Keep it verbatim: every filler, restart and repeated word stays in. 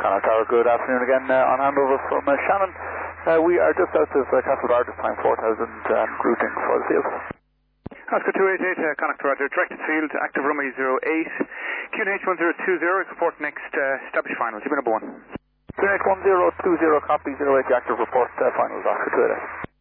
Connacht Tower, good afternoon again. Uh, on handover from uh, Shannon. Uh, we are just out of uh, Castlebar this time, four thousand, um, routing for the field. Oscar two eight eight, uh, Connacht Roger, directed field, active runway zero eight, Q N H one zero two zero, report next uh, established final, G B number one. Q N H one zero two zero, copy zero eight, active report, uh, finals, Oscar two eight eight.